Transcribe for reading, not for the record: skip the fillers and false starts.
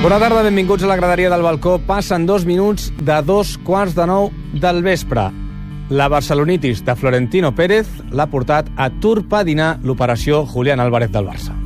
Bona tarda, benvinguts a la graderia del balcó. Passen 2 minuts de 2:15 del vespre. La barcelonitis de Florentino Pérez l'ha portat a torpedinar l'operació Julián Álvarez del Barça.